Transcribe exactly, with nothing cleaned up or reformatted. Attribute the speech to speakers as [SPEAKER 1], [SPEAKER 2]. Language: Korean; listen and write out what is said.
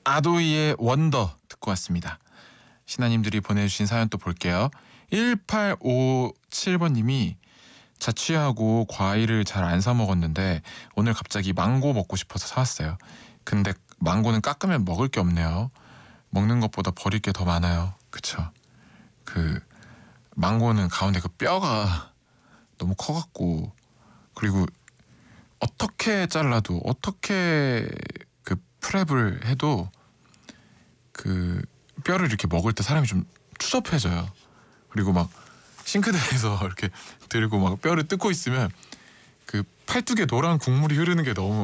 [SPEAKER 1] 아도이의 원더 듣고 왔습니다. 신하님들이 보내주신 사연 또 볼게요. 일팔오칠 번님이 자취하고 과일을 잘 안 사 먹었는데 오늘 갑자기 망고 먹고 싶어서 사왔어요. 근데 망고는 깎으면 먹을 게 없네요. 먹는 것보다 버릴 게 더 많아요. 그쵸? 그 망고는 가운데 그 뼈가 너무 커갖고, 그리고 어떻게 잘라도 어떻게 그 프랩을 해도 그 뼈를 이렇게 먹을 때 사람이 좀 추접해져요. 그리고 막 싱크대에서 이렇게 들고 막 뼈를 뜯고 있으면 그 팔뚝에 노란 국물이 흐르는 게 너무